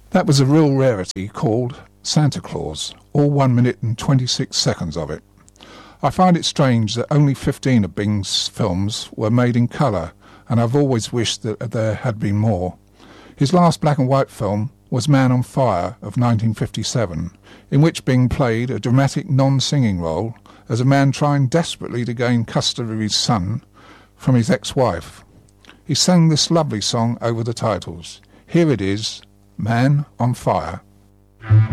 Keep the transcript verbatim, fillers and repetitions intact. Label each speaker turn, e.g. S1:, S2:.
S1: That was a real rarity called Santa Claus, all one minute and twenty-six seconds of it. I find it strange that only fifteen of Bing's films were made in colour, and I've always wished that there had been more. His last black and white film was Man on Fire of nineteen fifty-seven, in which Bing played a dramatic non-singing role as a man trying desperately to gain custody of his son from his ex-wife. He sang this lovely song over the titles. Here it is, Man on Fire.